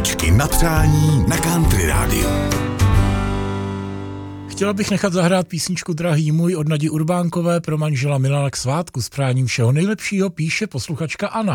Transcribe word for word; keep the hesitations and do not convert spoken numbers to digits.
Písničky na přání na Country rádiu. Chtěla bych nechat zahrát písničku Drahý můj od Nadi Urbánkové pro manžela Milana k svátku s přáním všeho nejlepšího, píše posluchačka Anna.